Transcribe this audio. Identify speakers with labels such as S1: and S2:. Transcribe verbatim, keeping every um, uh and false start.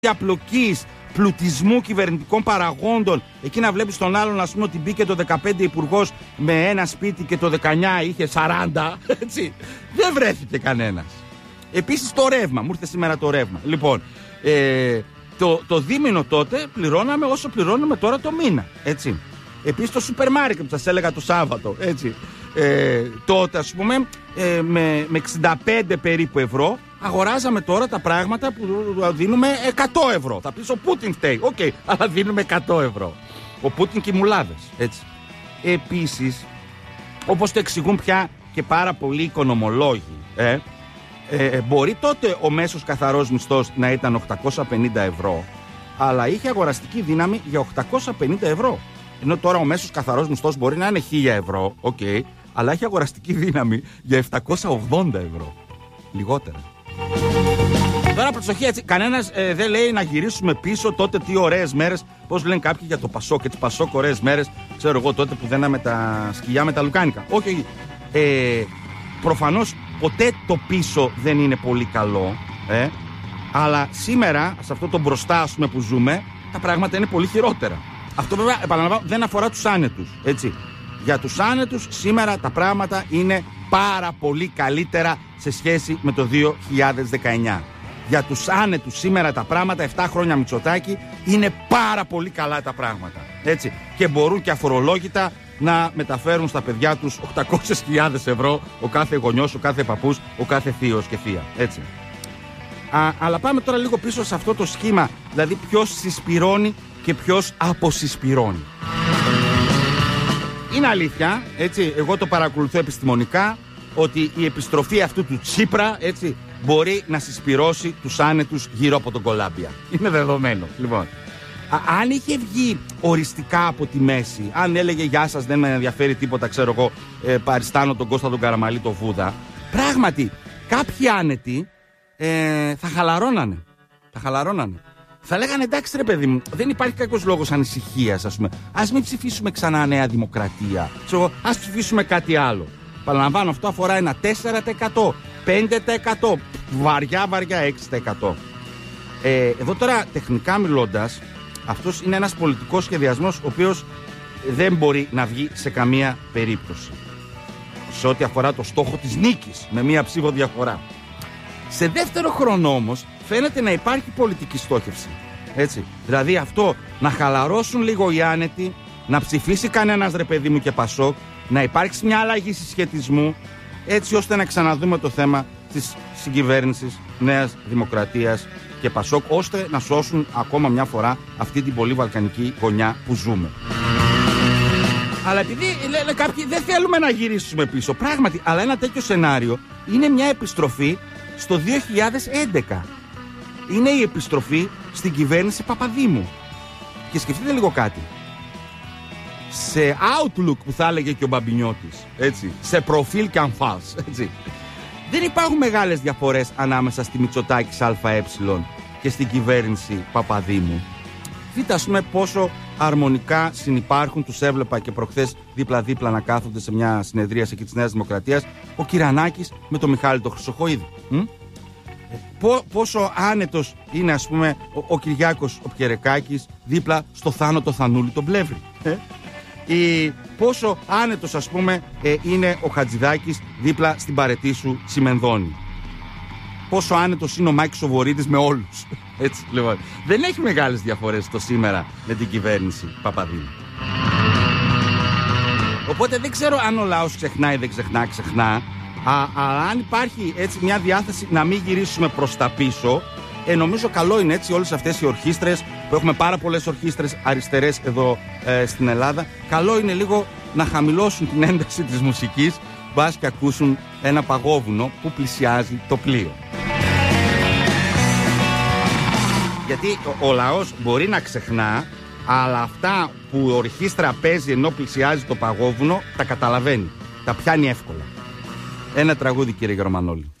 S1: απλοκής, πλουτισμού κυβερνητικών παραγόντων. Εκεί να βλέπεις τον άλλον, ας πούμε, ότι μπήκε το δεκαπέντε υπουργός με ένα σπίτι και το δεκαεννιά είχε σαράντα. Έτσι. Δεν βρέθηκε κανένας. Επίσης το ρεύμα. Μου ήρθε σήμερα το ρεύμα. Λοιπόν, ε, το, το δίμηνο τότε πληρώναμε όσο πληρώνουμε τώρα το μήνα. Έτσι. Επίσης το σούπερ μάρκετ που σας έλεγα το Σάββατο. Έτσι. Ε, τότε, ας πούμε, ε, με, με εξήντα πέντε περίπου ευρώ αγοράζαμε τώρα τα πράγματα που δίνουμε εκατό ευρώ. Θα πεις ο Πούτιν φταίει. Οκ, okay, αλλά δίνουμε εκατό ευρώ. Ο Πούτιν και οι μουλάδες. Έτσι. Επίσης, όπως το εξηγούν πια και πάρα πολλοί οικονομολόγοι, ε, ε, μπορεί τότε ο μέσος καθαρός μισθός να ήταν οκτακόσια πενήντα ευρώ, αλλά είχε αγοραστική δύναμη για οκτακόσια πενήντα ευρώ. Ενώ τώρα ο μέσος καθαρός μισθός μπορεί να είναι χίλια ευρώ, οκ, okay, αλλά έχει αγοραστική δύναμη για επτακόσια ογδόντα ευρώ. Λιγότερα. Τώρα προσοχή, έτσι, κανένας ε, δεν λέει να γυρίσουμε πίσω τότε τι ωραίες μέρες. Πώς λένε κάποιοι για το Πασόκ, έτσι, Πασόκ ωραίες μέρες. Ξέρω εγώ τότε που δέναμε τα σκυλιά με τα λουκάνικα. Όχι, ε, προφανώς ποτέ το πίσω δεν είναι πολύ καλό, ε, αλλά σήμερα, σε αυτό το μπροστά, ας πούμε, που ζούμε, τα πράγματα είναι πολύ χειρότερα. Αυτό βέβαια, επαναλαμβάνω, δεν αφορά τους άνετους, έτσι. Για τους άνετους σήμερα τα πράγματα είναι πάρα πολύ καλύτερα σε σχέση με το δύο χιλιάδες δεκαεννιά. Για τους άνετους σήμερα τα πράγματα, επτά χρόνια Μητσοτάκη, είναι πάρα πολύ καλά τα πράγματα. Έτσι. Και μπορούν και αφορολόγητα να μεταφέρουν στα παιδιά τους οκτακόσιες χιλιάδες ευρώ ο κάθε γονιός, ο κάθε παππούς, ο κάθε θείος και θεία. Έτσι. Α, αλλά πάμε τώρα λίγο πίσω σε αυτό το σχήμα, δηλαδή ποιος συσπυρώνει και ποιος αποσυσπυρώνει. Είναι αλήθεια, έτσι, εγώ το παρακολουθώ επιστημονικά, ότι η επιστροφή αυτού του Τσίπρα, έτσι, μπορεί να συσπυρώσει τους άνετους γύρω από τον Κολάμπια. Είναι δεδομένο. Λοιπόν, α, αν είχε βγει οριστικά από τη μέση, αν έλεγε «Γεια σας, δεν με ενδιαφέρει τίποτα, ξέρω εγώ, ε, παριστάνω τον Κώστα τον Καραμαλή, τον Βούδα», πράγματι, κάποιοι άνετοι ε, θα χαλαρώνανε. Θα χαλαρώνανε. Θα λέγανε «Εντάξει ρε παιδί μου, δεν υπάρχει κάποιος λόγος ανησυχίας, ας πούμε. Ας μην ψηφίσουμε ξανά Νέα Δημοκρατία. Ξέρω, ας ψηφίσουμε κάτι άλλο». Παραλαμβάνω, αυτό αφορά ένα τέσσερα τοις εκατό, πέντε τοις εκατό, βαριά βαριά έξι τοις εκατό. Ε, εδώ τώρα τεχνικά μιλώντας, αυτός είναι ένας πολιτικός σχεδιασμός ο οποίος δεν μπορεί να βγει σε καμία περίπτωση. Σε ό,τι αφορά το στόχο της νίκης, με μία ψήφο διαφορά. Σε δεύτερο χρόνο όμως φαίνεται να υπάρχει πολιτική στόχευση. Έτσι. Δηλαδή αυτό να χαλαρώσουν λίγο οι άνετοι, να ψηφίσει κανένας ρε παιδί μου και Πασόκ, να υπάρξει μια αλλαγή συσχετισμού, έτσι ώστε να ξαναδούμε το θέμα της συγκυβέρνησης Νέας Δημοκρατίας και Πασόκ, ώστε να σώσουν ακόμα μια φορά αυτή την πολύ βαλκανική γωνιά που ζούμε. Αλλά επειδή λένε κάποιοι δεν θέλουμε να γυρίσουμε πίσω, πράγματι, αλλά ένα τέτοιο σενάριο είναι μια επιστροφή στο δύο χιλιάδες έντεκα. Είναι η επιστροφή στην κυβέρνηση Παπαδήμου. Και σκεφτείτε λίγο κάτι. Σε outlook που θα έλεγε και ο Μπαμπινιώτης, έτσι, σε προφίλ και αμφάς, έτσι. Δεν υπάρχουν μεγάλες διαφορές ανάμεσα στη Μητσοτάκης ΑΕ και στην κυβέρνηση Παπαδήμου. Δείτε, ας πούμε, πόσο αρμονικά συνυπάρχουν. Τους έβλεπα και προχθές δίπλα-δίπλα να κάθονται σε μια συνεδρίαση εκεί της Νέας Δημοκρατίας ο Κυρανάκης με τον Μιχάλη τον Χρυσοχοΐδη. Μ? Πό, πόσο άνετος είναι, ας πούμε, ο, ο Κυριάκος ο Πιερεκάκης δίπλα στο Θάνο το Θανούλη τον Πλεύρη. Ε? Ή πόσο άνετος, ας πούμε, ε, είναι ο Χατζηδάκης δίπλα στην Παρετήσου Τσιμενδόνη. Πόσο άνετος είναι ο Μάκης ο Βορίδης με όλους. Έτσι, λοιπόν. Δεν έχει μεγάλες διαφορές το σήμερα με την κυβέρνηση Παπαδήμου. Οπότε δεν ξέρω αν ο λαός ξεχνάει ή δεν ξεχνά, ξεχνά. Α, αλλά αν υπάρχει έτσι μια διάθεση να μην γυρίσουμε προς τα πίσω, ε, νομίζω καλό είναι έτσι όλες αυτές οι ορχήστρες, που έχουμε πάρα πολλές ορχήστρες αριστερές εδώ ε, στην Ελλάδα, καλό είναι λίγο να χαμηλώσουν την ένταση της μουσικής, μπας και ακούσουν ένα παγόβουνο που πλησιάζει το πλοίο. Γιατί ο, ο λαός μπορεί να ξεχνά, αλλά αυτά που η ορχήστρα παίζει ενώ πλησιάζει το παγόβουνο τα καταλαβαίνει, τα πιάνει εύκολα. Ένα τραγούδι, κύριε Γερμανόλη.